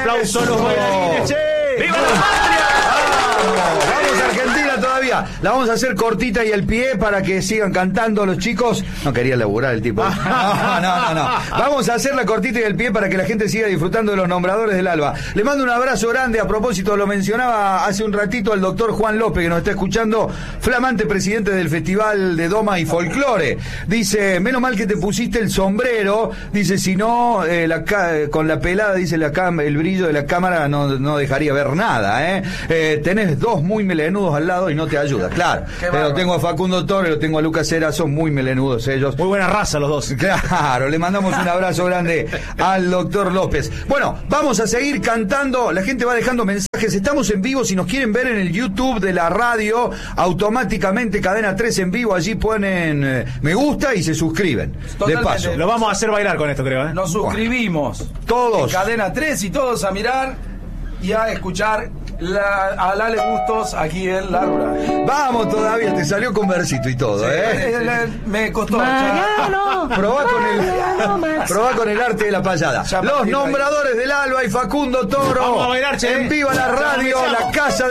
aplauso a los bailarines, che. ¡Viva la patria! Vamos a Argentina todavía. La vamos a hacer cortita y al pie para que sigan cantando los chicos. No quería laburar el tipo. No. Vamos a hacer la cortita y el pie para que la gente siga disfrutando de los nombradores del Alba. Le mando un abrazo grande. A propósito, lo mencionaba hace un ratito al doctor Juan López, que nos está escuchando, flamante presidente del Festival de Doma y Folclore. Dice, menos mal que te pusiste el sombrero. Dice, si no, con la pelada, dice, el brillo de la cámara no dejaría ver nada, tenés dos muy melenudos al lado y no te ayuda, claro. Pero tengo a Facundo Torres, lo tengo a Lucas Heras, son muy melenudos ellos. Muy buena raza los dos. Claro, le mandamos un abrazo grande al doctor López. Bueno, vamos a seguir cantando, la gente va dejando mensajes, estamos en vivo, si nos quieren ver en el YouTube de la radio, automáticamente Cadena 3 en vivo, allí ponen me gusta y se suscriben. Totalmente. De paso. Lo vamos a hacer bailar con esto, creo, Nos suscribimos. Todos. En Cadena 3 y todos a mirar y a escuchar a Lale Bustos aquí en La Rural. Vamos todavía, te salió con versito y todo, Me costó. Probá con el arte de la payada. Los nombradores del Alba y Facundo Toro. Vamos a bailar, che. En viva la radio, la casa de